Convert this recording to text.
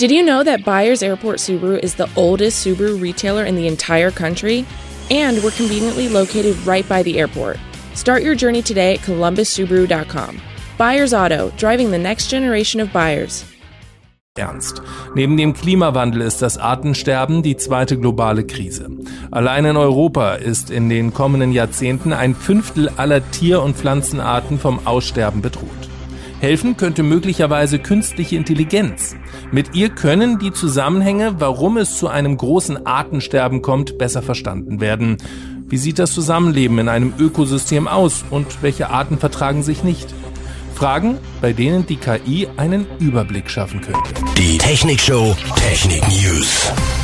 Did you know that Byers Airport Subaru is the oldest Subaru retailer in the entire country? And we're conveniently located right by the airport. Start your journey today at columbussubaru.com. Byers Auto, driving the next generation of buyers. Ernst. Neben dem Klimawandel ist das Artensterben die zweite globale Krise. Allein in Europa ist in den kommenden Jahrzehnten 1/5 aller Tier- und Pflanzenarten vom Aussterben bedroht. Helfen könnte möglicherweise künstliche Intelligenz. Mit ihr können die Zusammenhänge, warum es zu einem großen Artensterben kommt, besser verstanden werden. Wie sieht das Zusammenleben in einem Ökosystem aus und welche Arten vertragen sich nicht? Fragen, bei denen die KI einen Überblick schaffen könnte. Die Technik Show Technik News.